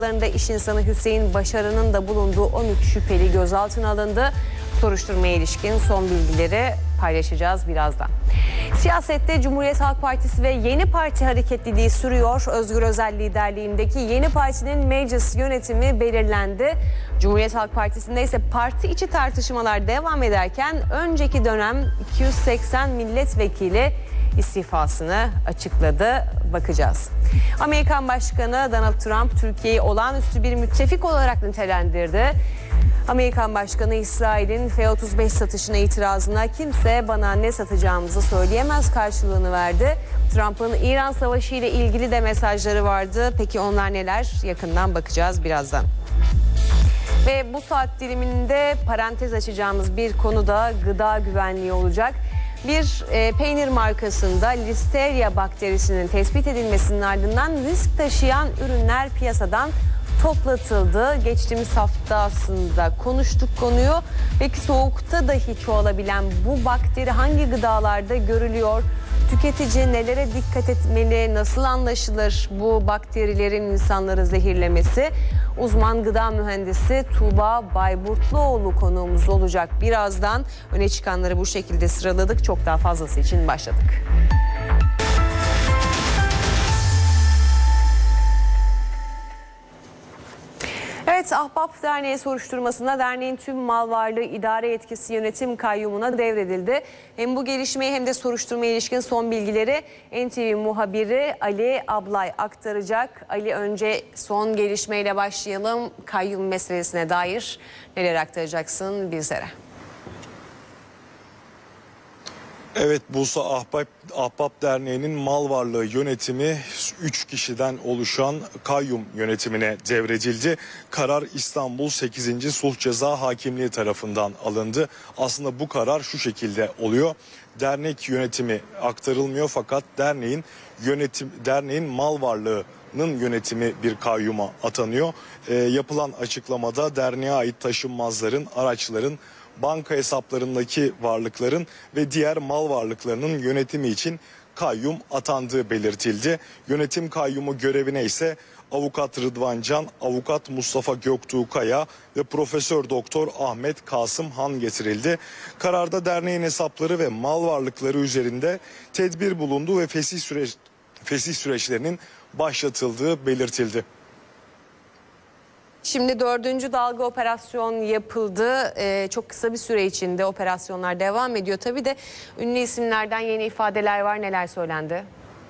İş insanı Hüseyin Başarı'nın da bulunduğu 13 şüpheli gözaltına alındı. Soruşturmaya ilişkin son bilgileri paylaşacağız birazdan. Siyasette Cumhuriyet Halk Partisi ve Yeni Parti hareketliliği sürüyor. Özgür Özel liderliğindeki Yeni Parti'nin meclis yönetimi belirlendi. Cumhuriyet Halk Partisi'nde ise parti içi tartışmalar devam ederken önceki dönem 280 milletvekili istifasını açıkladı. Bakacağız. Amerikan Başkanı Donald Trump Türkiye'yi olağanüstü bir müttefik olarak nitelendirdi. Amerikan Başkanı İsrail'in F-35 satışına itirazına kimse bana ne satacağımızı söyleyemez karşılığını verdi. Trump'ın İran Savaşı ile ilgili de mesajları vardı. Peki onlar neler? Yakından bakacağız birazdan. Ve bu saat diliminde parantez açacağımız bir konu da gıda güvenliği olacak. Bir peynir markasında Listeria bakterisinin tespit edilmesinin ardından risk taşıyan ürünler piyasadan toplatıldı. Geçtiğimiz hafta aslında konuştuk konuyu. Peki soğukta dahi çoğalabilen bu bakteri hangi gıdalarda görülüyor? Tüketici nelere dikkat etmeli? Nasıl anlaşılır bu bakterilerin insanları zehirlemesi? Uzman gıda mühendisi Tuğba Bayburtluoğlu konuğumuz olacak. Birazdan öne çıkanları bu şekilde sıraladık. Çok daha fazlası için başladık. Evet, Ahbap Derneği soruşturmasında derneğin tüm mal varlığı idare yetkisi yönetim kayyumuna devredildi. Hem bu gelişmeyi hem de soruşturmaya ilişkin son bilgileri NTV muhabiri Ali Ablay aktaracak. Ali, önce son gelişmeyle başlayalım. Kayyum meselesine dair neler aktaracaksın bizlere? Evet, Bursa Ahbap Derneği'nin mal varlığı yönetimi 3 kişiden oluşan kayyum yönetimine devredildi. Karar İstanbul 8. Sulh Ceza Hakimliği tarafından alındı. Aslında bu karar şu şekilde oluyor. Dernek yönetimi aktarılmıyor fakat derneğin mal varlığının yönetimi bir kayyuma atanıyor. Yapılan açıklamada derneğe ait taşınmazların, araçların, banka hesaplarındaki varlıkların ve diğer mal varlıklarının yönetimi için kayyum atandığı belirtildi. Yönetim kayyumu görevine ise avukat Rıdvan Can, avukat Mustafa Göktuğ Kaya ve Profesör Doktor Ahmet Kasım Han getirildi. Kararda derneğin hesapları ve mal varlıkları üzerinde tedbir bulunduğu ve fesih süreçlerinin başlatıldığı belirtildi. Şimdi 4. dalga operasyon yapıldı. Çok kısa bir süre içinde operasyonlar devam ediyor. Tabii de ünlü isimlerden yeni ifadeler var. Neler söylendi?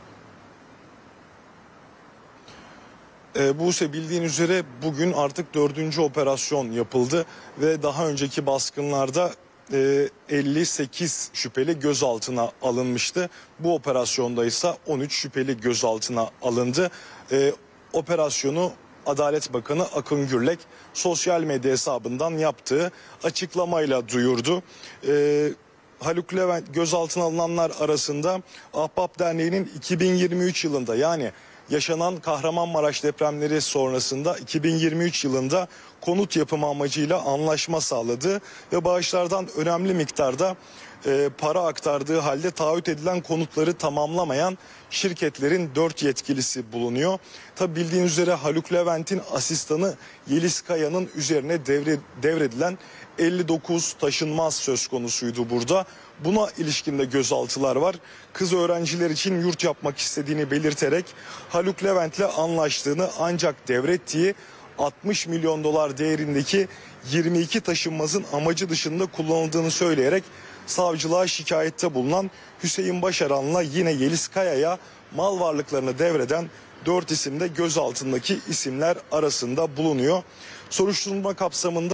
Buse, bildiğin üzere bugün artık 4. operasyon yapıldı ve daha önceki baskınlarda 58 şüpheli gözaltına alınmıştı. Bu operasyonda ise 13 şüpheli gözaltına alındı. Operasyonu Adalet Bakanı Akın Gürlek sosyal medya hesabından yaptığı açıklamayla duyurdu. Haluk Levent gözaltına alınanlar arasında Ahbap Derneği'nin 2023 yılında, yani yaşanan Kahramanmaraş depremleri sonrasında 2023 yılında konut yapımı amacıyla anlaşma sağladığı ve bağışlardan önemli miktarda para aktardığı halde taahhüt edilen konutları tamamlamayan şirketlerin 4 yetkilisi bulunuyor. Tabi bildiğin üzere Haluk Levent'in asistanı Yeliz Kaya'nın üzerine devredilen 59 taşınmaz söz konusuydu burada. Buna ilişkin de gözaltılar var. Kız öğrenciler için yurt yapmak istediğini belirterek Haluk Levent'le anlaştığını ancak devrettiği 60 milyon dolar değerindeki 22 taşınmazın amacı dışında kullanıldığını söyleyerek savcılığa şikayette bulunan Hüseyin Başaran'la yine Yeliz Kaya'ya mal varlıklarını devreden 4 isim de gözaltındaki isimler arasında bulunuyor. Soruşturma kapsamında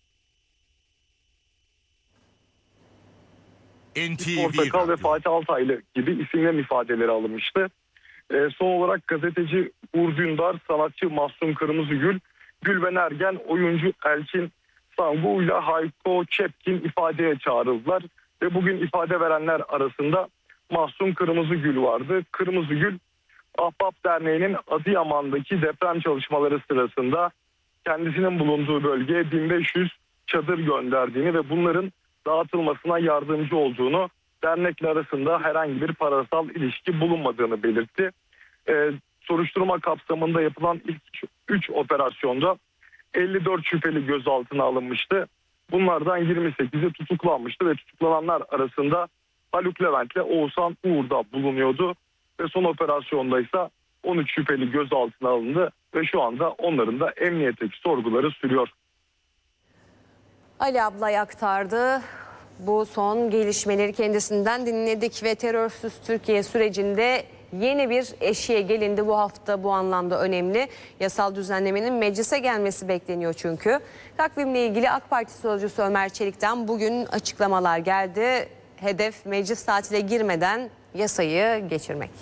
Portakal ve Fatih Altaylı gibi isimlerin ifadeleri alınmıştı. Son olarak gazeteci Uğur Dündar, sanatçı Mahsun Kırmızıgül, Gülben Ergen, oyuncu Elçin Sangu ile Hayko Çepkin ifadeye çağrıldılar. Ve bugün ifade verenler arasında Mahsun Kırmızıgül vardı. Kırmızıgül, Ahbap Derneği'nin Adıyaman'daki deprem çalışmaları sırasında kendisinin bulunduğu bölgeye 1500 çadır gönderdiğini ve bunların dağıtılmasına yardımcı olduğunu, dernekle arasında herhangi bir parasal ilişki bulunmadığını belirtti. soruşturma kapsamında yapılan ilk 3 operasyonda 54 şüpheli gözaltına alınmıştı. Bunlardan 28'i tutuklanmıştı ve tutuklananlar arasında Haluk Levent ile Oğuzhan Uğur da bulunuyordu. Ve son operasyonda ise 13 şüpheli gözaltına alındı ve şu anda onların da emniyetteki sorguları sürüyor. Ali Ablay aktardı. Bu son gelişmeleri kendisinden dinledik ve terörsüz Türkiye sürecinde yeni bir eşiğe gelindi. Bu hafta bu anlamda önemli. Yasal düzenlemenin meclise gelmesi bekleniyor çünkü. Takvimle ilgili AK Parti sözcüsü Ömer Çelik'ten bugün açıklamalar geldi. Hedef meclis tatile girmeden yasayı geçirmek.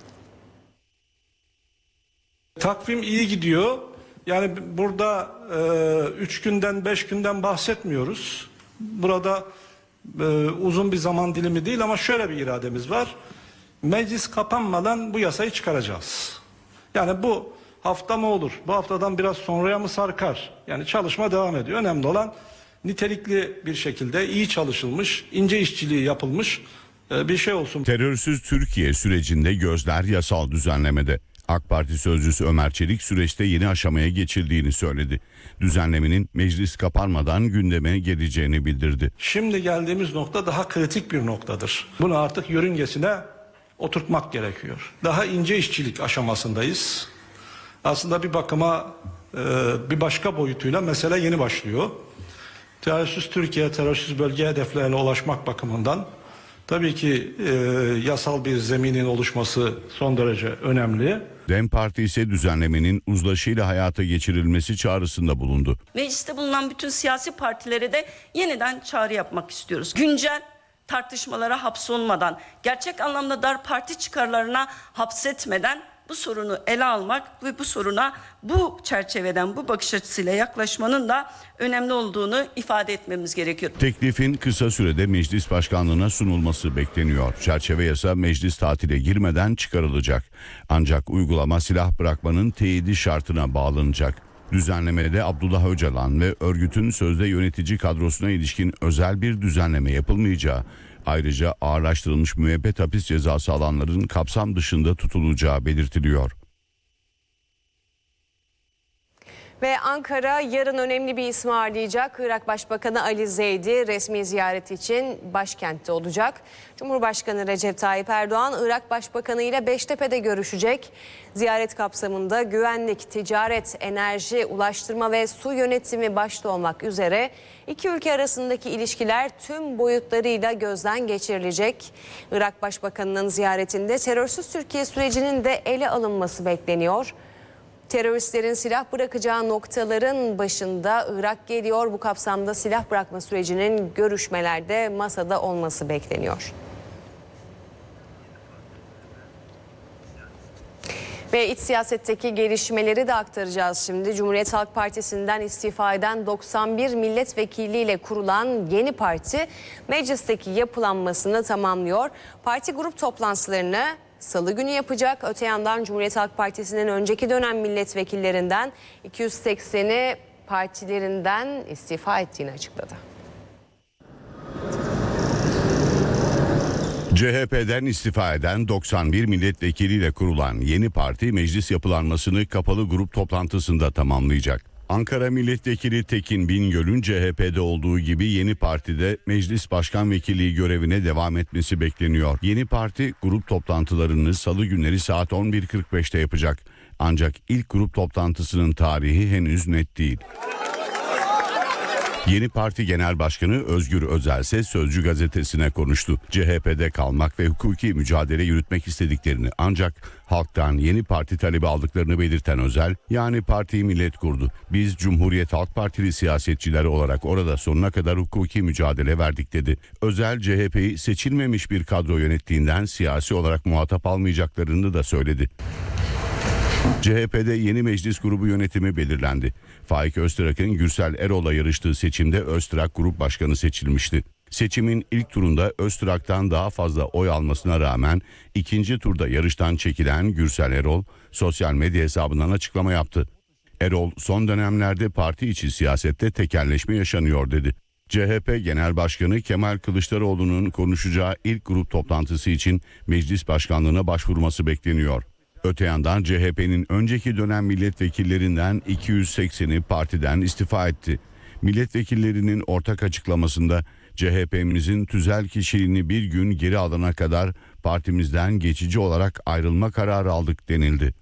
Takvim iyi gidiyor. Yani burada 3 günden 5 günden bahsetmiyoruz. Burada uzun bir zaman dilimi değil ama şöyle bir irademiz var. Meclis kapanmadan bu yasayı çıkaracağız. Yani bu hafta mı olur? Bu haftadan biraz sonraya mı sarkar? Yani çalışma devam ediyor. Önemli olan nitelikli bir şekilde iyi çalışılmış, ince işçiliği yapılmış bir şey olsun. Terörsüz Türkiye sürecinde gözler yasal düzenlemede. AK Parti sözcüsü Ömer Çelik süreçte yeni aşamaya geçildiğini söyledi. Düzenlemenin meclis kapanmadan gündeme geleceğini bildirdi. Şimdi geldiğimiz nokta daha kritik bir noktadır. Bunu artık yörüngesine oturtmak gerekiyor. Daha ince işçilik aşamasındayız. Aslında bir bakıma bir başka boyutuyla mesele yeni başlıyor. Terörsüz Türkiye, terörsüz bölge hedeflerine ulaşmak bakımından tabii ki yasal bir zeminin oluşması son derece önemli. DEM Parti ise düzenlemenin uzlaşıyla hayata geçirilmesi çağrısında bulundu. Mecliste bulunan bütün siyasi partilere de yeniden çağrı yapmak istiyoruz. Güncel tartışmalara hapsolmadan, gerçek anlamda dar parti çıkarlarına hapsetmeden bu sorunu ele almak ve bu soruna bu çerçeveden, bu bakış açısıyla yaklaşmanın da önemli olduğunu ifade etmemiz gerekiyor. Teklifin kısa sürede meclis başkanlığına sunulması bekleniyor. Çerçeve yasa meclis tatile girmeden çıkarılacak. Ancak uygulama silah bırakmanın teyidi şartına bağlanacak. Düzenlemede Abdullah Öcalan ve örgütün sözde yönetici kadrosuna ilişkin özel bir düzenleme yapılmayacağı, ayrıca ağırlaştırılmış müebbet hapis cezası alanların kapsam dışında tutulacağı belirtiliyor. Ve Ankara yarın önemli bir ismi ağırlayacak. Irak Başbakanı Ali Zeydi resmi ziyaret için başkentte olacak. Cumhurbaşkanı Recep Tayyip Erdoğan, Irak Başbakanı ile Beştepe'de görüşecek. Ziyaret kapsamında güvenlik, ticaret, enerji, ulaştırma ve su yönetimi başta olmak üzere iki ülke arasındaki ilişkiler tüm boyutlarıyla gözden geçirilecek. Irak Başbakanı'nın ziyaretinde terörsüz Türkiye sürecinin de ele alınması bekleniyor. Teröristlerin silah bırakacağı noktaların başında Irak geliyor. Bu kapsamda silah bırakma sürecinin görüşmelerde masada olması bekleniyor. Ve iç siyasetteki gelişmeleri de aktaracağız şimdi. Cumhuriyet Halk Partisi'nden istifa eden 91 milletvekiliyle kurulan yeni parti meclisteki yapılanmasını tamamlıyor. Parti grup toplantılarını Salı günü yapacak. Öte yandan Cumhuriyet Halk Partisi'nin önceki dönem milletvekillerinden 280'i partilerinden istifa ettiğini açıkladı. CHP'den istifa eden 91 milletvekiliyle kurulan yeni parti meclis yapılanmasını kapalı grup toplantısında tamamlayacak. Ankara Milletvekili Tekin Bingöl'ün CHP'de olduğu gibi yeni partide meclis başkan vekilliği görevine devam etmesi bekleniyor. Yeni parti grup toplantılarını salı günleri saat 11.45'te yapacak. Ancak ilk grup toplantısının tarihi henüz net değil. Yeni Parti Genel Başkanı Özgür Özel ise Sözcü gazetesine konuştu. CHP'de kalmak ve hukuki mücadele yürütmek istediklerini ancak halktan yeni parti talebi aldıklarını belirten Özel, yani partiyi millet kurdu. Biz Cumhuriyet Halk Partili siyasetçiler olarak orada sonuna kadar hukuki mücadele verdik dedi. Özel, CHP'yi seçilmemiş bir kadro yönettiğinden siyasi olarak muhatap almayacaklarını da söyledi. CHP'de yeni meclis grubu yönetimi belirlendi. Faik Öztrak'ın Gürsel Erol'la yarıştığı seçimde Öztrak grup başkanı seçilmişti. Seçimin ilk turunda Öztrak'tan daha fazla oy almasına rağmen ikinci turda yarıştan çekilen Gürsel Erol sosyal medya hesabından açıklama yaptı. Erol, son dönemlerde parti içi siyasette tekelleşme yaşanıyor dedi. CHP Genel Başkanı Kemal Kılıçdaroğlu'nun konuşacağı ilk grup toplantısı için meclis başkanlığına başvurması bekleniyor. Öte yandan CHP'nin önceki dönem milletvekillerinden 280'i partiden istifa etti. Milletvekillerinin ortak açıklamasında CHP'mizin tüzel kişiliğini bir gün geri alana kadar partimizden geçici olarak ayrılma kararı aldık denildi.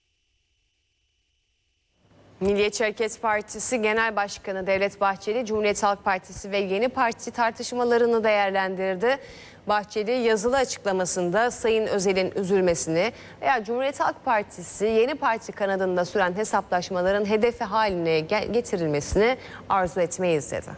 Milliyetçi Hareket Partisi Genel Başkanı Devlet Bahçeli, Cumhuriyet Halk Partisi ve Yeni Parti tartışmalarını değerlendirdi. Bahçeli yazılı açıklamasında Sayın Özel'in üzülmesini veya Cumhuriyet Halk Partisi Yeni Parti kanadında süren hesaplaşmaların hedefi haline getirilmesini arzu etmeyiz dedi.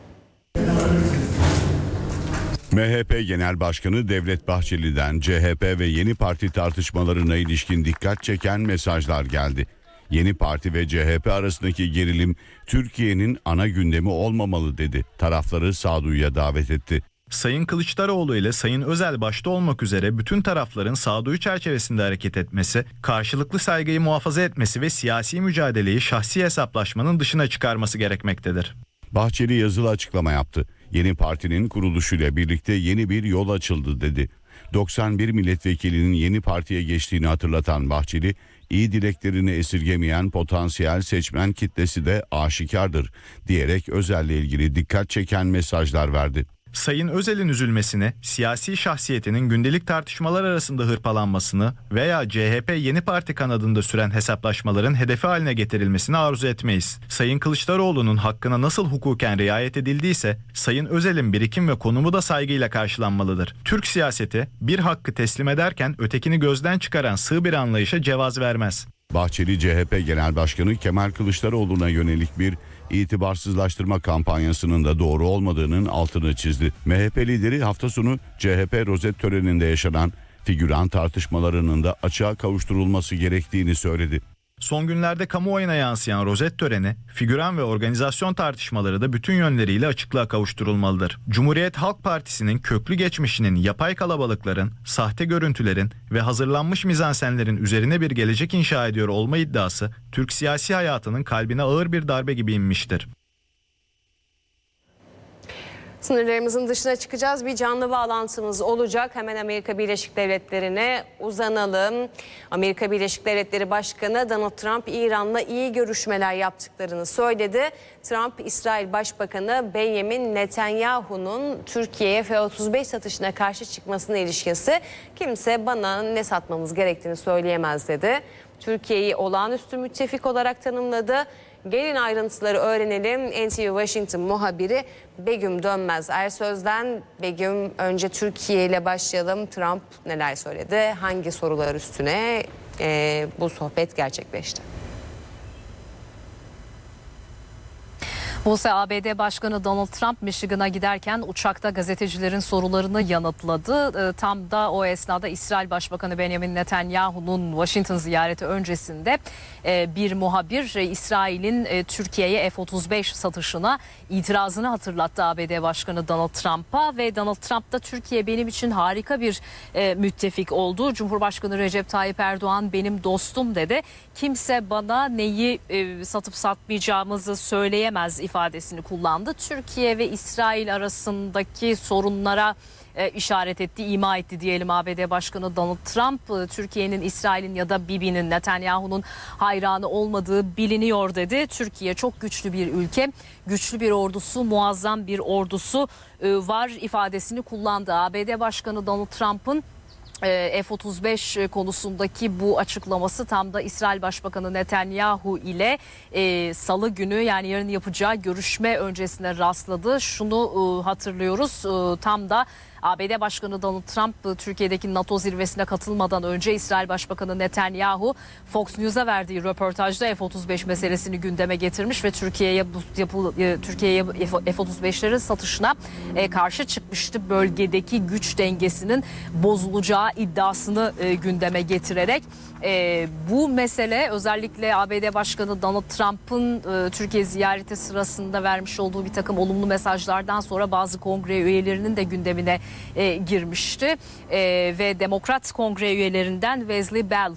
MHP Genel Başkanı Devlet Bahçeli'den CHP ve Yeni Parti tartışmalarına ilişkin dikkat çeken mesajlar geldi. Yeni Parti ve CHP arasındaki gerilim Türkiye'nin ana gündemi olmamalı dedi. Tarafları sağduyuya davet etti. Sayın Kılıçdaroğlu ile Sayın Özel başta olmak üzere bütün tarafların sağduyu çerçevesinde hareket etmesi, karşılıklı saygıyı muhafaza etmesi ve siyasi mücadeleyi şahsi hesaplaşmanın dışına çıkarması gerekmektedir. Bahçeli yazılı açıklama yaptı. Yeni Parti'nin kuruluşuyla birlikte yeni bir yol açıldı dedi. 91 milletvekilinin Yeni Parti'ye geçtiğini hatırlatan Bahçeli, iyi dileklerini esirgemeyen potansiyel seçmen kitlesi de aşikardır diyerek Özel'le ilgili dikkat çeken mesajlar verdi. Sayın Özel'in üzülmesini, siyasi şahsiyetinin gündelik tartışmalar arasında hırpalanmasını veya CHP Yeni Parti kanadında süren hesaplaşmaların hedefi haline getirilmesini arzu etmeyiz. Sayın Kılıçdaroğlu'nun hakkına nasıl hukuken riayet edildiyse, Sayın Özel'in birikim ve konumu da saygıyla karşılanmalıdır. Türk siyaseti bir hakkı teslim ederken ötekini gözden çıkaran sığ bir anlayışa cevaz vermez. Bahçeli, CHP Genel Başkanı Kemal Kılıçdaroğlu'na yönelik bir itibarsızlaştırma kampanyasının da doğru olmadığının altını çizdi. MHP lideri hafta sonu CHP rozet töreninde yaşanan figüran tartışmalarının da açığa kavuşturulması gerektiğini söyledi. Son günlerde kamuoyuna yansıyan rozet töreni, figüran ve organizasyon tartışmaları da bütün yönleriyle açıklığa kavuşturulmalıdır. Cumhuriyet Halk Partisi'nin köklü geçmişinin yapay kalabalıkların, sahte görüntülerin ve hazırlanmış mizansenlerin üzerine bir gelecek inşa ediyor olma iddiası, Türk siyasi hayatının kalbine ağır bir darbe gibi inmiştir. Sınırlarımızın dışına çıkacağız. Bir canlı bağlantımız olacak. Hemen Amerika Birleşik Devletleri'ne uzanalım. Amerika Birleşik Devletleri Başkanı Donald Trump, İran'la iyi görüşmeler yaptıklarını söyledi. Trump, İsrail Başbakanı Benjamin Netanyahu'nun Türkiye'ye F-35 satışına karşı çıkmasına ilişkinse kimse bana ne satmamız gerektiğini söyleyemez dedi. Türkiye'yi olağanüstü müttefik olarak tanımladı. Gelin ayrıntıları öğrenelim. NTV Washington muhabiri Begüm Dönmez Ersöz'den. Begüm, önce Türkiye ile başlayalım. Trump neler söyledi? Hangi sorular üstüne bu sohbet gerçekleşti? Buse, ABD Başkanı Donald Trump Michigan'a giderken uçakta gazetecilerin sorularını yanıtladı. Tam da o esnada İsrail Başbakanı Benjamin Netanyahu'nun Washington ziyareti öncesinde bir muhabir İsrail'in Türkiye'ye F-35 satışına itirazını hatırlattı ABD Başkanı Donald Trump'a ve Donald Trump da Türkiye benim için harika bir müttefik oldu. Cumhurbaşkanı Recep Tayyip Erdoğan benim dostum dedi. Kimse bana neyi satıp satmayacağımızı söyleyemez ifadesini kullandı. Türkiye ve İsrail arasındaki sorunlara işaret etti, ima etti diyelim ABD Başkanı Donald Trump. Türkiye'nin, İsrail'in ya da Bibi'nin, Netanyahu'nun hayranı olmadığı biliniyor dedi. Türkiye çok güçlü bir ülke, güçlü bir ordusu, muazzam bir ordusu var ifadesini kullandı. ABD Başkanı Donald Trump'ın F-35 konusundaki bu açıklaması tam da İsrail Başbakanı Netanyahu ile Salı günü, yani yarın yapacağı görüşme öncesine rastladı. Şunu hatırlıyoruz, tam da ABD Başkanı Donald Trump Türkiye'deki NATO zirvesine katılmadan önce İsrail Başbakanı Netanyahu Fox News'a verdiği röportajda F-35 meselesini gündeme getirmiş ve Türkiye'ye F-35'lerin satışına karşı çıkmıştı. Bölgedeki güç dengesinin bozulacağı iddiasını gündeme getirerek. Bu mesele özellikle ABD Başkanı Donald Trump'ın Türkiye ziyareti sırasında vermiş olduğu bir takım olumlu mesajlardan sonra bazı kongre üyelerinin de gündemine girmişti. Ve Demokrat kongre üyelerinden Wesley Bell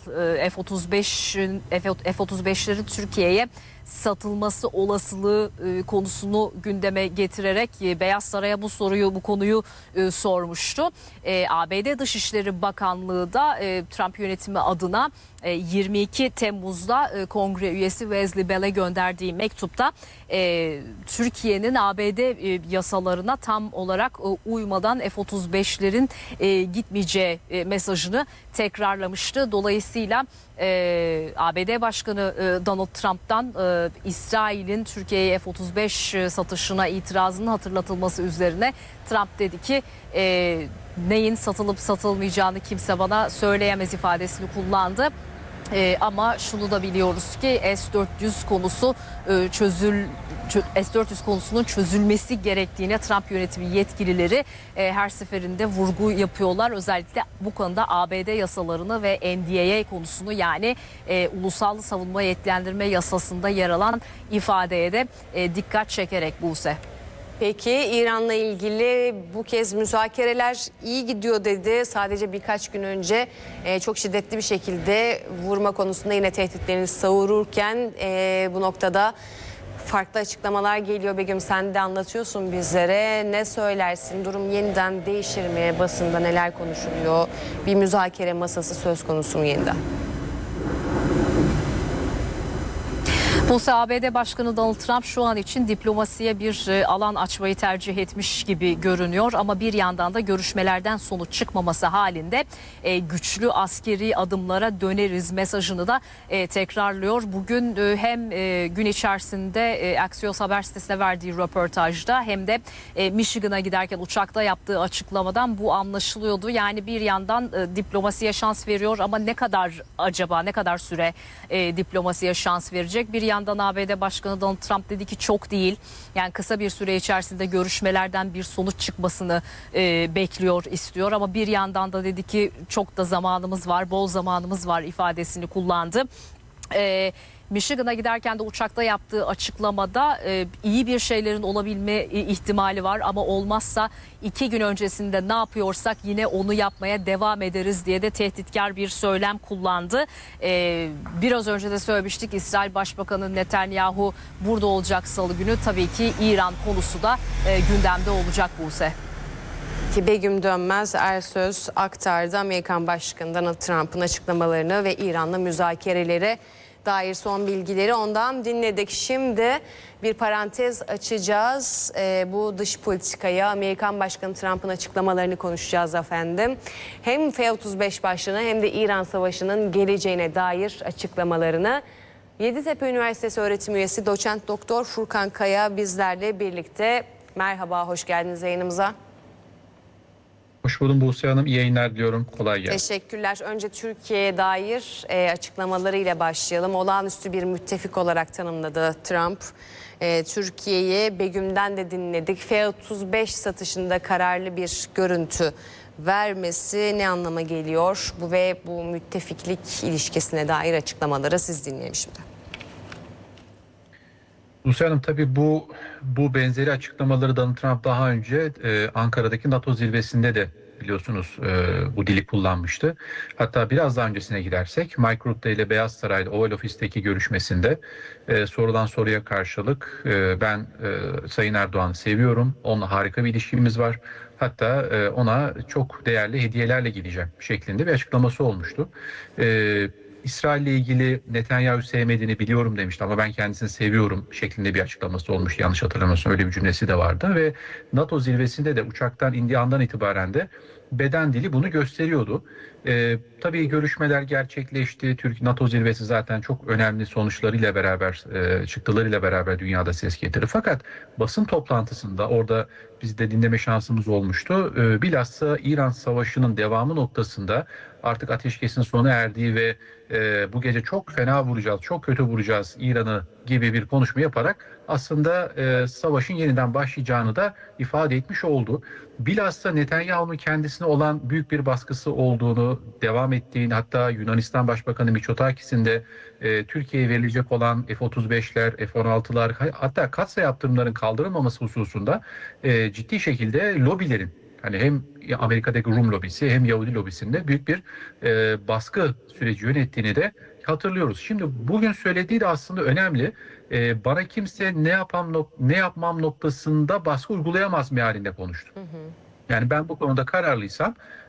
F-35'lerin Türkiye'ye satılması olasılığı konusunu gündeme getirerek Beyaz Saray'a bu konuyu sormuştu. ABD Dışişleri Bakanlığı da Trump yönetimi adına 22 Temmuz'da kongre üyesi Wesley Bell'e gönderdiği mektupta Türkiye'nin ABD yasalarına tam olarak uymadan F-35'lerin gitmeyeceği mesajını tekrarlamıştı. Dolayısıyla ABD Başkanı Donald Trump'tan İsrail'in Türkiye'ye F-35 satışına itirazının hatırlatılması üzerine Trump dedi ki neyin satılıp satılmayacağını kimse bana söyleyemez ifadesini kullandı. Ama şunu da biliyoruz ki S-400 konusu S-400 konusunun çözülmesi gerektiğine Trump yönetimi yetkilileri her seferinde vurgu yapıyorlar. Özellikle bu konuda ABD yasalarını ve NDAA konusunu, yani Ulusal Savunma Yetkilendirme Yasası'nda yer alan ifadeye de dikkat çekerek Buse. Peki İran'la ilgili bu kez müzakereler iyi gidiyor dedi. Sadece birkaç gün önce çok şiddetli bir şekilde vurma konusunda yine tehditlerini savururken bu noktada farklı açıklamalar geliyor. Begüm, sen de anlatıyorsun bizlere. Ne söylersin? Durum yeniden değişir mi? Basında neler konuşuluyor? Bir müzakere masası söz konusu mu yeniden? ABD Başkanı Donald Trump şu an için diplomasiye bir alan açmayı tercih etmiş gibi görünüyor. Ama bir yandan da görüşmelerden sonuç çıkmaması halinde güçlü askeri adımlara döneriz mesajını da tekrarlıyor. Bugün hem gün içerisinde Axios Haber sitesine verdiği röportajda hem de Michigan'a giderken uçakta yaptığı açıklamadan bu anlaşılıyordu. Yani bir yandan diplomasiye şans veriyor ama ne kadar süre diplomasiye şans verecek? Bir yandan ABD Başkanı Donald Trump dedi ki çok değil. Yani kısa bir süre içerisinde görüşmelerden bir sonuç çıkmasını bekliyor, istiyor. Ama bir yandan da dedi ki çok da zamanımız var, bol zamanımız var ifadesini kullandı. Michigan'a giderken de uçakta yaptığı açıklamada iyi bir şeylerin olabilme ihtimali var ama olmazsa 2 gün öncesinde ne yapıyorsak yine onu yapmaya devam ederiz diye de tehditkar bir söylem kullandı. Biraz önce de söylemiştik, İsrail Başbakanı Netanyahu burada olacak salı günü. Tabii ki İran konusu da gündemde olacak Buse. Ki Begüm Dönmez Ersöz aktardı Amerikan Başkanı Donald Trump'ın açıklamalarını ve İran'la müzakerelere dair son bilgileri ondan dinledik. Şimdi bir parantez açacağız. Bu dış politikaya, Amerikan Başkanı Trump'ın açıklamalarını konuşacağız efendim. Hem F-35 başlığına hem de İran Savaşı'nın geleceğine dair açıklamalarını. Yeditepe Üniversitesi öğretim üyesi doçent doktor Furkan Kaya bizlerle birlikte. Merhaba, hoş geldiniz yayınımıza. Hoş buldum Buse Hanım. İyi yayınlar diliyorum. Kolay gelsin. Teşekkürler. Önce Türkiye'ye dair açıklamalarıyla başlayalım. Olağanüstü bir müttefik olarak tanımladı Trump. Türkiye'yi Begüm'den de dinledik. F-35 satışında kararlı bir görüntü vermesi ne anlama geliyor? Bu müttefiklik ilişkisine dair açıklamaları siz dinleyelim şimdi. Buse Hanım, tabii bu benzeri açıklamaları Donald Trump daha önce Ankara'daki NATO zirvesinde de biliyorsunuz bu dili kullanmıştı. Hatta biraz daha öncesine gidersek Mike Rutte ile Beyaz Saray'da Oval Ofis'teki görüşmesinde sorulan soruya karşılık ben Sayın Erdoğan'ı seviyorum, onunla harika bir ilişkimiz var. Hatta ona çok değerli hediyelerle gideceğim şeklinde bir açıklaması olmuştu. İsrail ile ilgili Netanyahu sevmediğini biliyorum demişti ama ben kendisini seviyorum şeklinde bir açıklaması olmuş. Yanlış hatırlamıyorsam öyle bir cümlesi de vardı ve NATO zirvesinde de uçaktan indiği andan itibaren de beden dili bunu gösteriyordu. Tabii görüşmeler gerçekleşti. NATO zirvesi zaten çok önemli sonuçlarıyla beraber, çıktılarıyla beraber dünyada ses getirdi. Fakat basın toplantısında orada biz de dinleme şansımız olmuştu. Bilhassa İran Savaşı'nın devamı noktasında artık ateşkesin sona erdiği ve bu gece çok fena vuracağız, çok kötü vuracağız İran'ı gibi bir konuşma yaparak aslında savaşın yeniden başlayacağını da ifade etmiş oldu. Bilhassa Netanyahu'nun kendisine olan büyük bir baskısı olduğunu, devam ettiğini, hatta Yunanistan Başbakanı Mitsotakis'in de Türkiye'ye verilecek olan F-35'ler, F-16'lar, hatta katsa yaptırımların kaldırılmaması hususunda ciddi şekilde lobilerin, hani hem Amerika'daki Rum lobisi hem Yahudi lobisinde büyük bir baskı süreci yönettiğini de hatırlıyoruz. Şimdi bugün söylediği de aslında önemli. Bana kimse ne yapmam noktasında baskı uygulayamaz mealinde konuştu. Yani ben bu konuda kararlıysam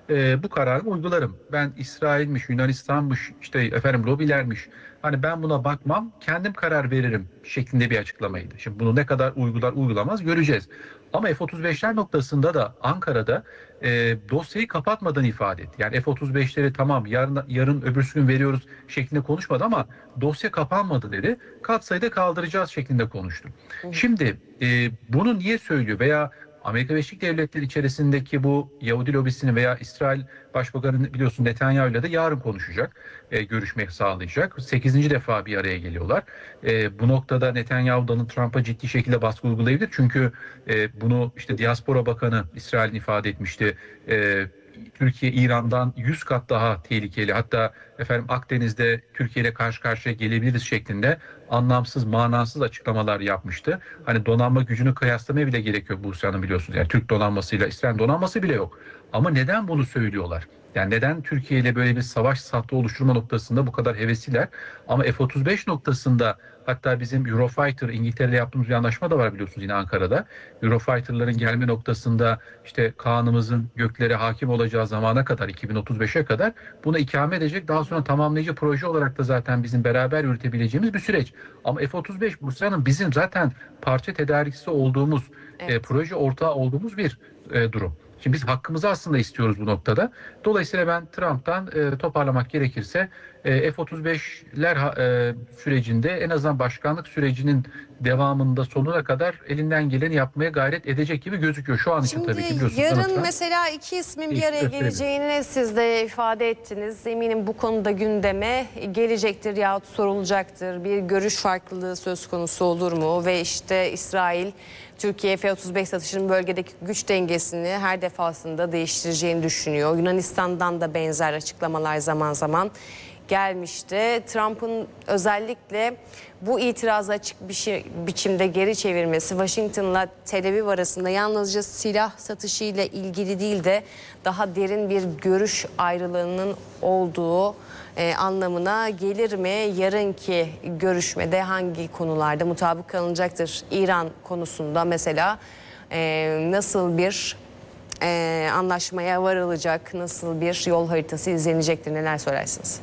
bu kararı uygularım. Ben İsrail'miş, Yunanistan'mış, işte efendim lobilermiş. Hani ben buna bakmam, kendim karar veririm şeklinde bir açıklamaydı. Şimdi bunu ne kadar uygular uygulamaz göreceğiz. Ama F-35'ler noktasında da Ankara'da dosyayı kapatmadan ifade etti. Yani F-35'leri tamam yarın öbürsü gün veriyoruz şeklinde konuşmadı ama dosya kapanmadı dedi. Katsayıda kaldıracağız şeklinde konuştu. Şimdi bunu niye söylüyor veya Amerika Birleşik Devletleri içerisindeki bu Yahudi lobisini veya İsrail Başbakanı biliyorsun Netanyahu'yla da yarın konuşacak, görüşmek sağlayacak. 8. defa bir araya geliyorlar. Bu noktada Netanyahu Donald Trump'a ciddi şekilde baskı uygulayabilir. Çünkü bunu işte Diaspora Bakanı İsrail'in ifade etmişti. Türkiye İran'dan 100 kat daha tehlikeli. Hatta efendim Akdeniz'de Türkiye ile karşı karşıya gelebiliriz şeklinde anlamsız, manasız açıklamalar yapmıştı. Hani donanma gücünü kıyaslamaya bile gerek yok Buse Hanım biliyorsunuz. Yani Türk donanmasıyla İsrail donanması bile yok. Ama neden bunu söylüyorlar? Yani neden Türkiye ile böyle bir savaş sattı oluşturma noktasında bu kadar hevesliler? Ama F-35 noktasında hatta bizim Eurofighter, İngiltere'yle yaptığımız bir anlaşma da var biliyorsunuz yine Ankara'da. Eurofighter'ların gelme noktasında işte Kaan'ımızın göklere hakim olacağı zamana kadar 2035'e kadar bunu ikame edecek. Daha sonra tamamlayıcı proje olarak da zaten bizim beraber yürütebileceğimiz bir süreç. Ama F-35 Bursa'nın bizim zaten parça tedarikçisi olduğumuz, proje ortağı olduğumuz bir durum. Şimdi biz hakkımızı aslında istiyoruz bu noktada. Dolayısıyla ben Trump'tan toparlamak gerekirse F-35'ler sürecinde en azından başkanlık sürecinin devamında sonuna kadar elinden geleni yapmaya gayret edecek gibi gözüküyor. Şu an için tabii ki biliyorsunuz. Yarın mesela iki ismin bir araya geleceğini siz de ifade ettiniz. Eminim bu konuda gündeme gelecektir yahut sorulacaktır. Bir görüş farklılığı söz konusu olur mu? Ve işte İsrail Türkiye F-35 satışının bölgedeki güç dengesini her defasında değiştireceğini düşünüyor. Yunanistan'dan da benzer açıklamalar zaman zaman gelmişti. Trump'ın özellikle bu itirazı açık bir biçimde geri çevirmesi Washington'la Tel Aviv arasında yalnızca silah satışı ile ilgili değil de daha derin bir görüş ayrılığının olduğu anlamına gelir mi? Yarınki görüşmede hangi konularda mutabık kalınacaktır? İran konusunda mesela nasıl bir anlaşmaya varılacak, nasıl bir yol haritası izlenecektir? Neler söylersiniz?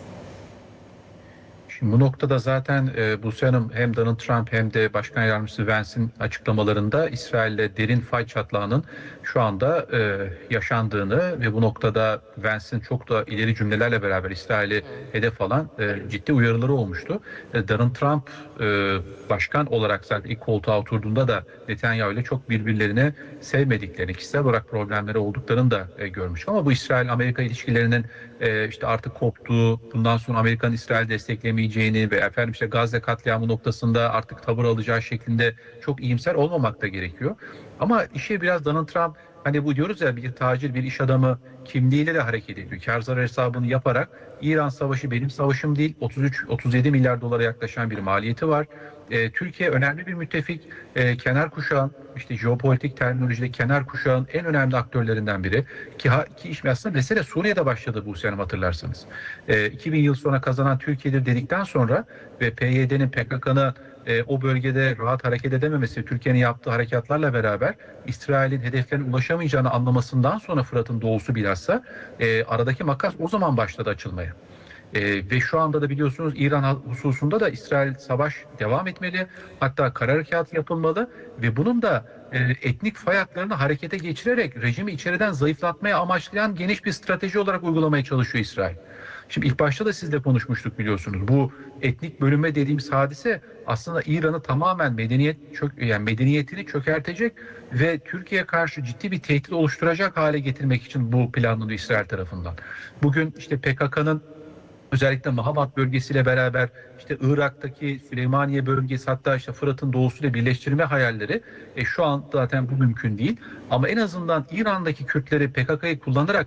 Şimdi bu noktada zaten Buse Hanım hem Donald Trump hem de Başkan Yardımcısı Vance'in açıklamalarında İsrail'le derin fay çatlağının şu anda yaşandığını ve bu noktada Vance'in çok da ileri cümlelerle beraber İsrail'i hedef alan ciddi uyarıları olmuştu. Donald Trump başkan olarak zaten ilk koltuğa oturduğunda da Netanyahu ile çok birbirlerini sevmediklerini, kişisel olarak problemleri olduklarını da görmüş. Ama bu İsrail-Amerika ilişkilerinin işte artık koptuğu, bundan sonra Amerika'nın İsrail desteklemeyeceğini ve efendim işte Gazze katliamı noktasında artık tavır alacağı şeklinde çok iyimser olmamak da gerekiyor. Ama işe biraz Donald Trump hani bu diyoruz ya bir tacir, bir iş adamı kimliğiyle de hareket ediyor. Kar zarar hesabını yaparak İran savaşı benim savaşım değil 33-37 milyar dolara yaklaşan bir maliyeti var. Türkiye önemli bir müttefik, kenar kuşağın işte jeopolitik terminolojide kenar kuşağın en önemli aktörlerinden biri ki aslında mesele Suriye'de başladı Buse Hanım hatırlarsanız. 2000 yıl sonra kazanan Türkiye'dir dedikten sonra ve PYD'nin PKK'nın o bölgede rahat hareket edememesi, Türkiye'nin yaptığı harekatlarla beraber İsrail'in hedeflerine ulaşamayacağını anlamasından sonra Fırat'ın doğusu bilhassa aradaki makas o zaman başladı açılmaya. Ve şu anda da biliyorsunuz İran hususunda da İsrail savaş devam etmeli. Hatta kara harekatı yapılmalı ve bunun da etnik fay hatlarını harekete geçirerek rejimi içeriden zayıflatmaya amaçlayan geniş bir strateji olarak uygulamaya çalışıyor İsrail. Şimdi ilk başta da sizle konuşmuştuk biliyorsunuz. Bu etnik bölünme dediğimiz hadise aslında İran'ı tamamen medeniyetini çökertecek ve Türkiye'ye karşı ciddi bir tehdit oluşturacak hale getirmek için bu planlanıyor İsrail tarafından. Bugün işte PKK'nın özellikle Mahamat bölgesiyle beraber işte Irak'taki Süleymaniye bölgesi hatta işte Fırat'ın doğusuyla birleştirme hayalleri şu an zaten bu mümkün değil. Ama en azından İran'daki Kürtleri PKK'yı kullanarak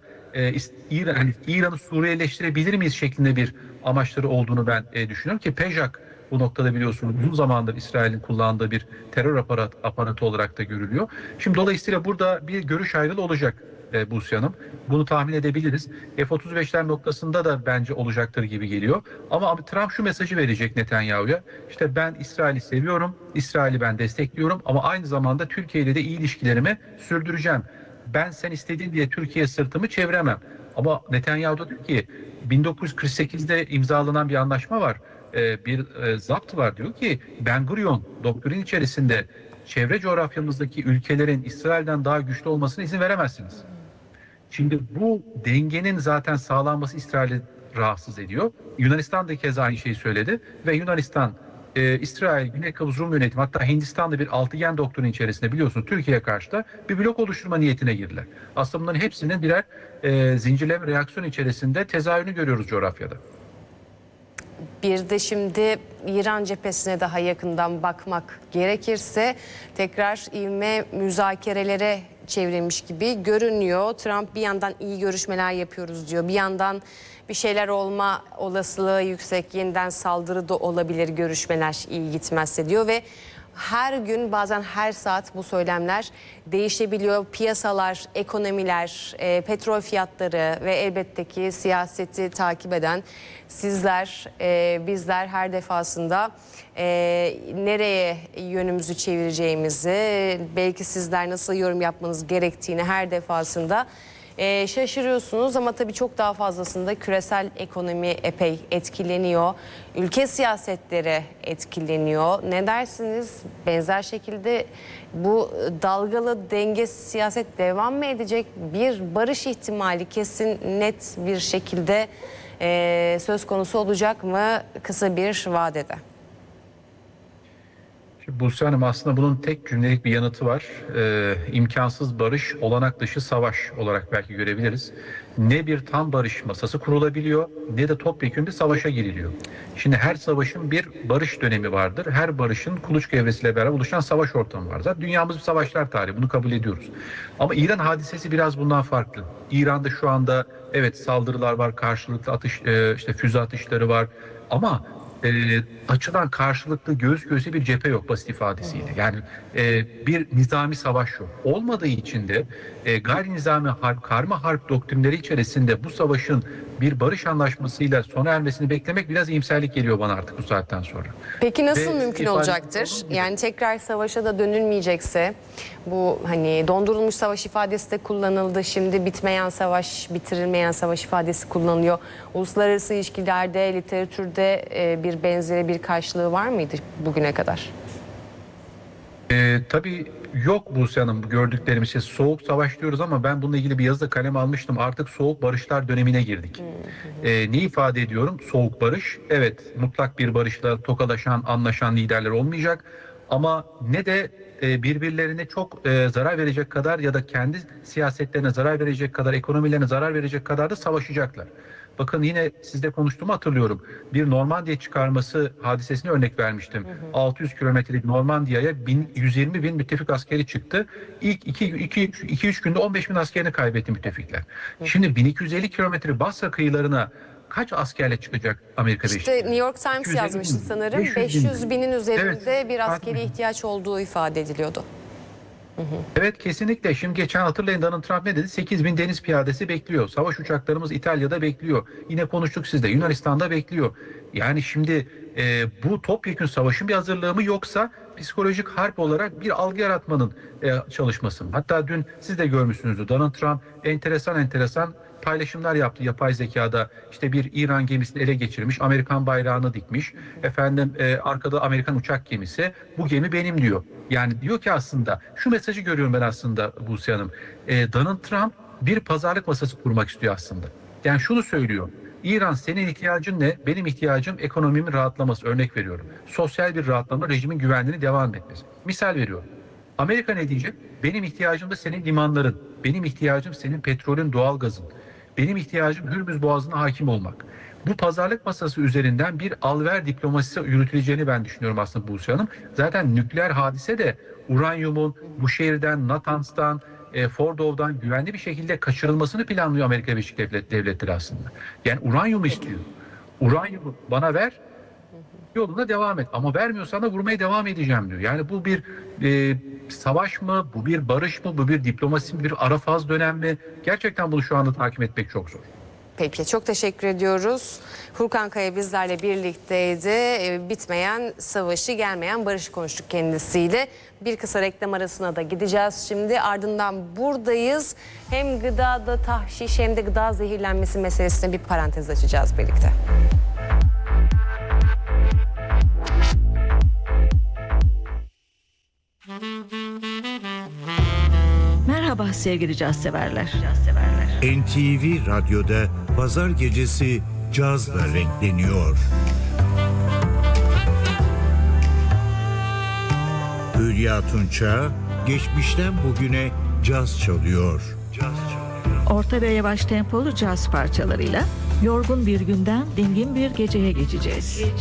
İran'ı Suriyeleştirebilir miyiz şeklinde bir amaçları olduğunu ben düşünüyorum ki PEJAK bu noktada biliyorsunuz uzun zamandır İsrail'in kullandığı bir terör aparatı olarak da görülüyor. Şimdi dolayısıyla burada bir görüş ayrılığı olacak Buse Hanım. Bunu tahmin edebiliriz. F-35'ler noktasında da bence olacaktır gibi geliyor. Ama Trump şu mesajı verecek Netanyahu'ya. İşte ben İsrail'i seviyorum, İsrail'i ben destekliyorum ama aynı zamanda Türkiye ile de iyi ilişkilerimi sürdüreceğim. Ben sen istediğin diye Türkiye sırtımı çeviremem. Ama Netanyahu da diyor ki 1948'de imzalanan bir anlaşma var. Bir zapt var, diyor ki Ben Gurion doktrin içerisinde çevre coğrafyamızdaki ülkelerin İsrail'den daha güçlü olmasına izin veremezsiniz. Şimdi bu dengenin zaten sağlanması İsrail'i rahatsız ediyor. Yunanistan da keza aynı şeyi söyledi ve Yunanistan, İsrail, Güney Kıbrıs Rum yönetimi, hatta Hindistan'da bir altıgen doktrini içerisinde biliyorsunuz Türkiye'ye karşı da bir blok oluşturma niyetine girdiler. Aslında bunların hepsinin birer zincirleme reaksiyon içerisinde tezahürünü görüyoruz coğrafyada. Bir de şimdi İran cephesine daha yakından bakmak gerekirse tekrar ivme müzakerelere çevrilmiş gibi görünüyor. Trump bir yandan iyi görüşmeler yapıyoruz diyor. Bir yandan bir şeyler olma olasılığı yüksek, yeniden saldırı da olabilir görüşmeler iyi gitmezse diyor ve her gün bazen her saat bu söylemler değişebiliyor. Piyasalar, ekonomiler, petrol fiyatları ve elbette ki siyaseti takip eden sizler, bizler her defasında nereye yönümüzü çevireceğimizi, belki sizler nasıl yorum yapmanız gerektiğini her defasında şaşırıyorsunuz ama tabii çok daha fazlasında küresel ekonomi epey etkileniyor. Ülke siyasetleri etkileniyor. Ne dersiniz? Benzer şekilde bu dalgalı denge siyaset devam mı edecek? Bir barış ihtimali kesin net bir şekilde söz konusu olacak mı kısa bir vadede? Buse Hanım, aslında bunun tek cümlelik bir yanıtı var. İmkansız barış, olanak dışı savaş olarak belki görebiliriz. Ne bir tam barış masası kurulabiliyor ne de topyekun bir savaşa giriliyor. Şimdi her savaşın bir barış dönemi vardır. Her barışın kuluçka evresiyle beraber oluşan savaş ortamı var. Zaten dünyamız bir savaşlar tarihi, bunu kabul ediyoruz. Ama İran hadisesi biraz bundan farklı. İran'da şu anda evet saldırılar var, karşılıklı atış, işte füze atışları var ama açılan karşılıklı göz göze bir cephe yok basit ifadesiyle. Yani bir nizami savaş yok. Olmadığı için de gayri nizami harp, karma harp doktrinleri içerisinde bu savaşın bir barış anlaşmasıyla sona ermesini beklemek biraz iyimserlik geliyor bana artık bu saatten sonra. Peki nasıl Ve mümkün olacaktır? Yani tekrar savaşa da dönülmeyecekse, bu hani dondurulmuş savaş ifadesi de kullanıldı. Şimdi bitmeyen savaş, bitirilmeyen savaş ifadesi kullanılıyor. Uluslararası ilişkilerde, literatürde bir benzeri bir karşılığı var mıydı bugüne kadar? Tabii yok Buse Hanım, gördüklerimiz şey soğuk savaş diyoruz ama ben bununla ilgili bir yazıda kalem almıştım. Artık soğuk barışlar dönemine girdik. Ne ifade ediyorum? Soğuk barış. Evet, mutlak bir barışla tokalaşan, anlaşan liderler olmayacak. Ama ne de birbirlerine çok zarar verecek kadar ya da kendi siyasetlerine zarar verecek kadar, ekonomilerine zarar verecek kadar da savaşacaklar. Bakın yine sizle konuştuğumu hatırlıyorum. Bir Normandiya çıkarması hadisesine örnek vermiştim. 600 kilometrelik Normandiya'ya 120 bin müttefik askeri çıktı. İlk 2-3 günde 15 bin askerini kaybetti müttefikler. Şimdi 1250 kilometre Basra kıyılarına kaç askerle çıkacak Amerika Birleşik İşte New York Times yazmıştı sanırım. 500 binin üzerinde bir askeri ihtiyaç olduğu ifade ediliyordu. Evet, kesinlikle. Şimdi geçen hatırlayın, Donald Trump ne dedi? 8 bin deniz piyadesi bekliyor. Savaş uçaklarımız İtalya'da bekliyor. Yine konuştuk sizde. Yunanistan'da bekliyor. Yani şimdi bu topyekün savaşın bir hazırlığı mı, yoksa psikolojik harp olarak bir algı yaratmanın çalışması mı? Hatta dün siz de görmüşsünüzdür. Donald Trump enteresan paylaşımlar yaptı yapay zekada. İşte bir İran gemisini ele geçirmiş, Amerikan bayrağını dikmiş. Efendim arkada Amerikan uçak gemisi. Bu gemi benim diyor. Yani diyor ki aslında şu mesajı görüyorum ben aslında Buse Hanım. Donald Trump bir pazarlık masası kurmak istiyor aslında. Yani şunu söylüyor. İran, senin ihtiyacın ne? Benim ihtiyacım ekonomimin rahatlaması. Örnek veriyorum. Sosyal bir rahatlama, rejimin güvenliğini devam etmesi. Misal veriyorum. Amerika ne diyecek? Benim ihtiyacım da senin limanların. Benim ihtiyacım senin petrolün, doğalgazın. Benim ihtiyacım Hürmüz Boğazı'na hakim olmak. Bu pazarlık masası üzerinden bir al-ver diplomasisi yürütüleceğini ben düşünüyorum aslında Buse Hanım. Zaten nükleer hadise de uranyumun bu şehirden, Natans'tan, Fordow'dan güvenli bir şekilde kaçırılmasını planlıyor Amerika Birleşik Devletleri aslında. Yani uranyumu istiyor. Uranyumu bana ver, yoluna devam et. Ama vermiyorsan da vurmaya devam edeceğim diyor. Yani bu bir savaş mı, bu bir barış mı, bu bir diplomasi mi, bir ara faz dönem mi? Gerçekten bunu şu anda takip etmek çok zor. Peki, çok teşekkür ediyoruz. Furkan Kaya bizlerle birlikteydi. Bitmeyen savaşı, gelmeyen barışı konuştuk kendisiyle. Bir kısa reklam arasına da gideceğiz şimdi. Ardından buradayız. Hem gıdada tahşiş hem de gıda zehirlenmesi meselesine bir parantez açacağız birlikte. Merhaba sevgili caz severler. NTV Radyo'da pazar gecesi cazla renkleniyor. Hülya Tunça geçmişten bugüne caz çalıyor. Orta ve yavaş tempolu caz parçalarıyla yorgun bir günden dingin bir geceye geçeceğiz.